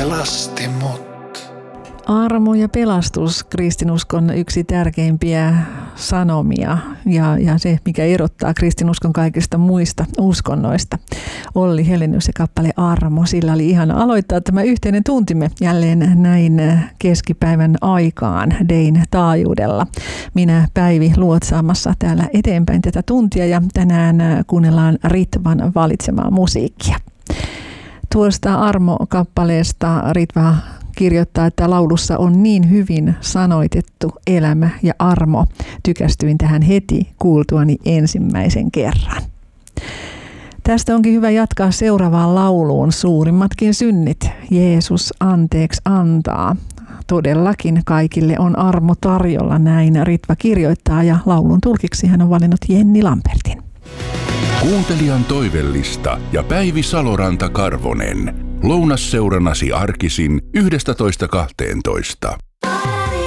pelasti mut. Armo ja pelastus, kristinuskon yksi tärkeimpiä sanomia ja se, mikä erottaa kristinuskon kaikista muista uskonnoista. Olli Helenius ja kappale Armo, sillä oli ihana aloittaa tämä yhteinen tuntimme jälleen näin keskipäivän aikaan Dein taajuudella. Minä Päivi luotsaamassa täällä eteenpäin tätä tuntia ja tänään kuunnellaan Ritvan valitsemaa musiikkia. Tuosta Armo-kappaleesta Ritva kirjoittaa, että laulussa on niin hyvin sanoitettu elämä ja armo. Tykästyin tähän heti kuultuani ensimmäisen kerran. Tästä onkin hyvä jatkaa seuraavaan lauluun. Suurimmatkin synnit Jeesus anteeksi antaa. Todellakin kaikille on armo tarjolla, näin Ritva kirjoittaa ja laulun tulkiksi hän on valinnut Jenni Lambertin. Kuuntelijan toivellista ja Päivi Saloranta-Karvonen. Lounasseurannasi arkisin 11.12.